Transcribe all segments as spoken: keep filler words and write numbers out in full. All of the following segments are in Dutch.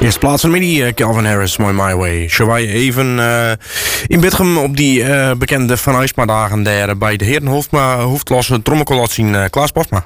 Eerst plaats van middag, Calvin Harris, My My Way. Zullen wij even uh, in Bitgem op die uh, bekende Van Ijsma-dagen daar bij de heren hoofdklasse trommelkolotje in uh, Klaas Postma?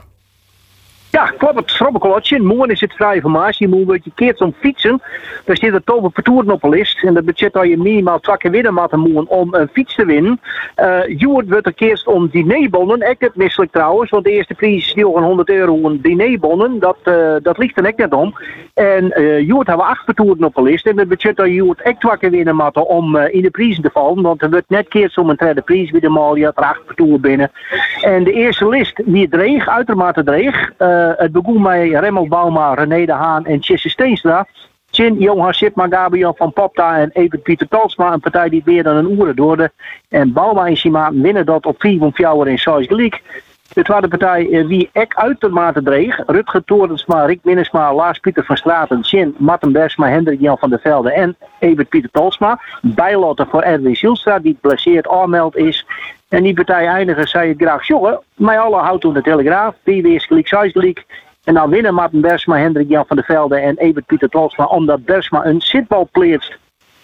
Ja, klopt, het trommelkolotje. Morgen is het vrij van Maas. Je moet een keer om fietsen. Daar zit er toven vertoeren op een list. En dat budget dat je minimaal twee keer winnen moet om een fiets te winnen. Uh, Joert wordt een keer om dinerbonnen. Ik het misselijk trouwens, want de eerste prijs is honderd euro een dinerbonnen. Dat, uh, dat ligt er net net om. En uh, Joert hebben acht vertoeren op een list. En het budget dat Joert echt twee keer winnen moet om uh, in de prijzen te vallen. Want er wordt net keer om een tweede prijs weer de mal. Je had er acht vertoeren binnen. En de eerste list wie dreig, uitermate dreig. Uh, het begon met Remmel Bauma, René de Haan en Tjesse Steenstra. Chin, Johan Sipma, Gabriel van Popta en Evert Pieter Talsma. Een partij die meer dan een uur doorde. En Bauma en Sima winnen dat op vier van Fjouwer en zes gelijk. De tweede partij uh, wie ek uitermate dreig. Rutger Torensma, Rick Minnesma, Lars Pieter van Straten, Chin, Marten Bersma, Hendrik Jan van der Velde en Evert Pieter Talsma. Bijlotten voor Erwin Zielstra, die geblesseerd aanmeld is. En die partij eindigen, zei het graag jongen. Maar alle houdt toen de Telegraaf. Die weer gelijk, zes gelijk. En dan winnen Marten Bersma, Hendrik Jan van der Velde en Evert Pieter Talsma. Omdat Bersma een zitbal pleert.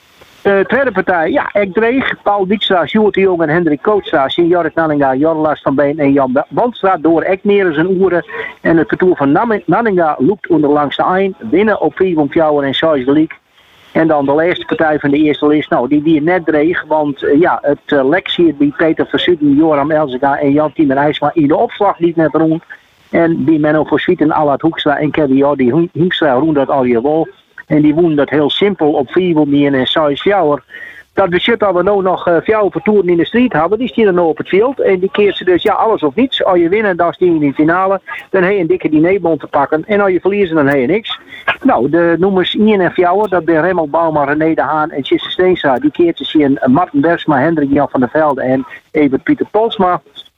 De tweede partij, ja, ik dreig. Paul Dijkstra, Sjoerd de Jong en Hendrik Kootstra. Sint-Jorrit Nanninga, Jorlas van Been en Jan Bandstra. Door ek meer zijn oeren. En het vertoer van Nanninga loopt onder langs de eind. Winnen op vier van Fjouwer en zes gelijk. En dan de laatste partij van de eerste list. Nou, die die net dreig. Want uh, ja, het uh, Lexie bij Peter Versutten, Joram Elzega en Jan Tiemer IJsma in de opslag niet net rond. En die Menno Voorswieten, Allard Hoekstra en Kevin Jordi Hoekstra roen dat al je wel. En die wonen dat heel simpel op vier van en zes Fjouwer. Dat budget dat we nou nog uh, Fjouwer vertoeren in de street hebben, die staan er nou op het veld. En die keert ze dus ja, alles of niets. Als je winnen, dan staan je in de finale. Dan heb je een dikke dinerbond te pakken. En als je verliezen, dan heb je niks. Nou, de noemers Ian en Fjouwer, dat zijn Remmel Bauma, René de Haan en Tjesse Steenstra. Die keert ze zien Marten Bersma, Hendrik Jan van der Velde en Evert Pieter Polsma.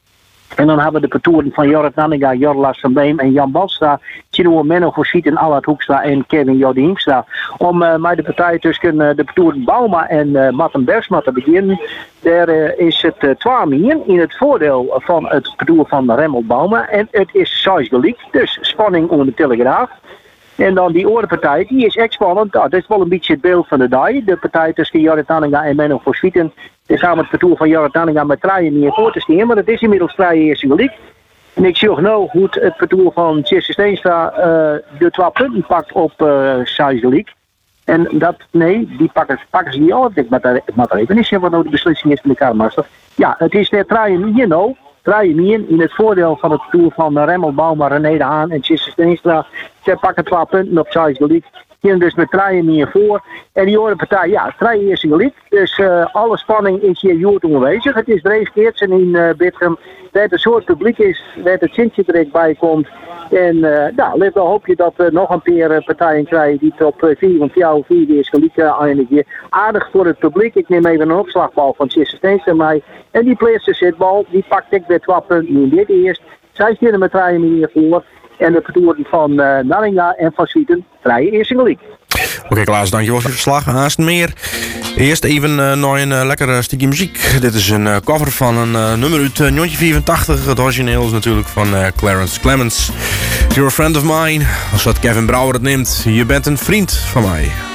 En dan hebben we de partoeren van Jorrit Nanninga, Jorlas van Beem en Jan Balstra. Tjino Menno Voorswieten, Allard Hoekstra en Kevin Jordi Hiemstra. Om uh, met de partij tussen uh, de partoeren Bauma en uh, Marten Bersma te beginnen. Daar uh, is het uh, twee miljoen in het voordeel van het partoer van Remmel Bauma. En het is zes gelijk, dus spanning onder de Telegraaf. En dan die andere partij, die is echt spannend. Nou, dat is wel een beetje het beeld van de dag. De partij tussen Jorrit Nanninga en Menno Voorswieten. Dan gaan we het partoer van Jorrit Nanninga met draaien meer voor te staan. Maar het is inmiddels draaien eerste gelijk. En ik zie ook nou hoe het partoer van Tjesse Steenstra uh, de twee punten pakt op uh, zes gelijk. En dat, nee, die pakken, pakken ze niet al. Ik moet er even niet zien wat nou de beslissing is van de Kamermaster. Ja, het is net draaien hier nou. Draaien hier in het voordeel van het partoer van Remmel Bauma, René de Haan en Tjesse Steenstra. Ze pakken twee punten op zes gelijk. Hier dus met draaien meer voor. En die andere partij, ja, draaien eerst gelijk. Dus uh, alle spanning is hier Joert aanwezig. Het is dreigkeerts en in uh, Bitgem dat het een soort publiek is, dat het Sintje direct bij komt. En uh, nou, dan hoop je dat we uh, nog een paar uh, partijen krijgen die het op uh, vier van jou, vier is gelijk uh, eindigen. Aardig voor het publiek. Ik neem even een opslagbal van Tjesse Steenstra mee. En die plaatste zitbal, die pakt ik weer twee punten in dit eerst. Zij stellen met draaien meer voor. En de partoeren van uh, Nanninga en van Zwieten draaien eerst in gelijk. Oké okay, Klaas, dankjewel voor je verslag. Haast meer. Eerst even uh, naar een uh, lekkere stukje muziek. Dit is een uh, cover van een uh, nummer uit uh, negentien vierentachtig. Het origineel is natuurlijk van uh, Clarence Clemens. You're a friend of mine. Als dat Kevin Brouwer het neemt. Je bent een vriend van mij.